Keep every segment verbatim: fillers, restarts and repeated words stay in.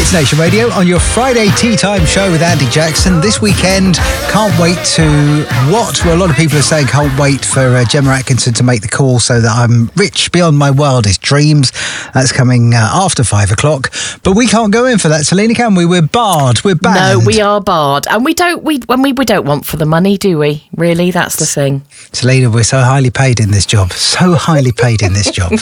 It's Nation Radio on your Friday tea time show with Andy Jackson. This weekend, can't wait to what? Well, a lot of people are saying can't wait for uh, Gemma Atkinson to make the call so that I'm rich beyond my wildest dreams. That's coming uh, after five o'clock. But we can't go in for that, Selena, can we? We're barred. We're banned. No, we are barred. And we don't we when we, we don't want for the money, do we? Really? That's the thing. Selena, we're so highly paid in this job. So highly paid in this job.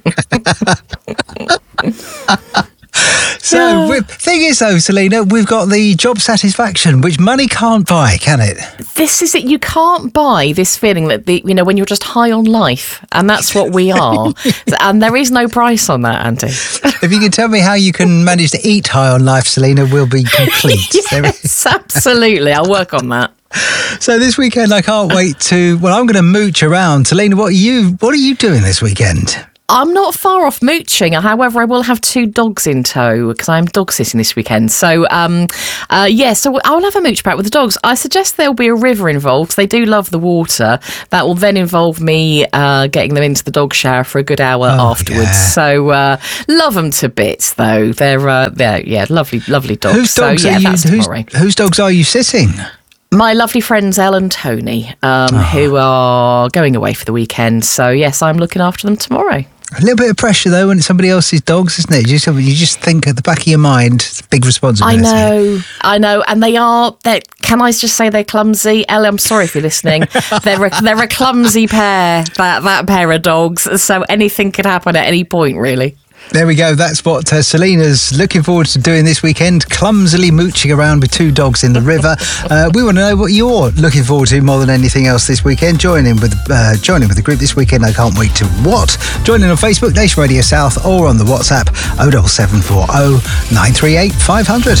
So, the thing is, though, Selena, we've got the job satisfaction, which money can't buy, can it? This is it. You can't buy this feeling that, the you know, when you're just high on life, and that's what we are. And there is no price on that, Andy. If you can tell me how you can manage to eat high on life, Selena, we'll be complete. Yes, absolutely. I'll work on that. So this weekend, I can't wait to. Well, I'm going to mooch around. Selena, what are you? What are you doing this weekend? I'm not far off mooching. However, I will have two dogs in tow because I'm dog sitting this weekend. So, um, uh, yeah, so I'll have a mooch about with the dogs. I suggest there'll be a river involved. They do love the water. That will then involve me uh, getting them into the dog shower for a good hour oh, afterwards. Yeah. So, uh, love them to bits, though. They're, uh, they're yeah, lovely, lovely dogs. Whose dogs so, yeah, are you? That's Whose, tomorrow. whose dogs are you sitting? My lovely friends Elle and Tony, um, oh. who are going away for the weekend. So, yes, I'm looking after them tomorrow. A little bit of pressure, though, when it's somebody else's dogs, isn't it? You just, you just think at the back of your mind, it's a big responsibility. I know, I know. And they are, can I just say they're clumsy? Elle, I'm sorry if you're listening. they're, a, they're a clumsy pair, that, that pair of dogs. So anything could happen at any point, really. There we go. That's what uh, Selena's looking forward to doing this weekend, clumsily mooching around with two dogs in the river. Uh, we want to know what you're looking forward to more than anything else this weekend. Join in with uh, join in with the group this weekend. I can't wait to what? Join in on Facebook, Nation Radio South, or on the WhatsApp oh double seven four oh nine three eight five hundred.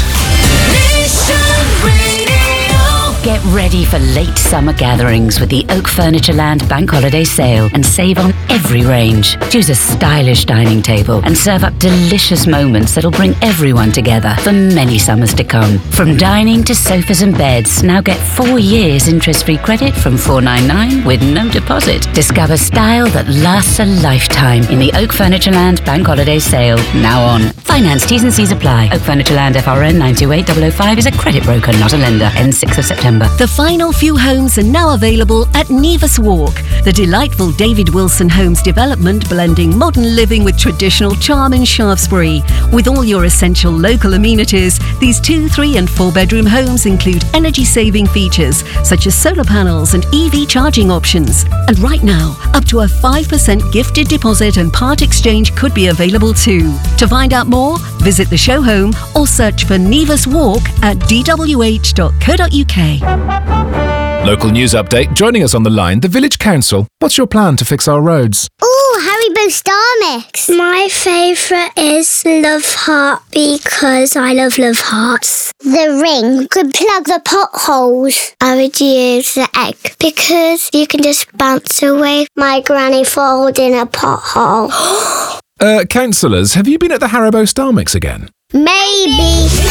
Get ready for late summer gatherings with the Oak Furnitureland Bank Holiday Sale and save on every range. Choose a stylish dining table and serve up delicious moments that'll bring everyone together for many summers to come. From dining to sofas and beds, now get four years interest-free credit from four ninety-nine with no deposit. Discover style that lasts a lifetime in the Oak Furnitureland Bank Holiday Sale, now on. Finance T's and C's apply. Oak Furnitureland F R N nine two eight zero zero five is a credit broker, not a lender. Ends sixth of September. The final few homes are now available at Nevis Walk, the delightful David Wilson Homes development blending modern living with traditional charm in Shaftesbury. With all your essential local amenities, these two, three and four bedroom homes include energy-saving features such as solar panels and E V charging options. And right now, up to a five percent gifted deposit and part exchange could be available too. To find out more, visit the show home or search for Nevis Walk at d w h dot co dot u k. Local news update. Joining us on the line, the Village Council. What's your plan to fix our roads? Ooh, Haribo Star Mix. My favourite is Love Heart because I love Love Hearts. The ring could plug the potholes. I would use the egg because you can just bounce away my granny falling in a pothole. uh, councillors, have you been at the Haribo Star Mix again? Maybe.